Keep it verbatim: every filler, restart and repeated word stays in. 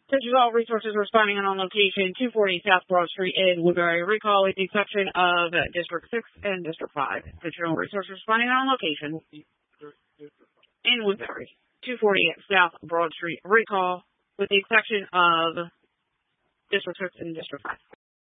Digital Resources responding on location two forty South Broad Street in Woodbury. Recall with the exception of District six and District five. Digital Resources responding on location in Woodbury. two forty South Broad Street. Recall with the exception of District six and District five.